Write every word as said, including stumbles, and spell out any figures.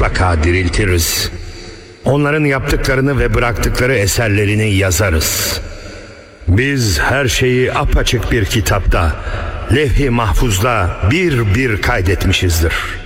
mutlaka diriltiriz. Onların yaptıklarını ve bıraktıkları eserlerini yazarız. Biz her şeyi apaçık bir kitapta, levh-i mahfuzda bir bir kaydetmişizdir.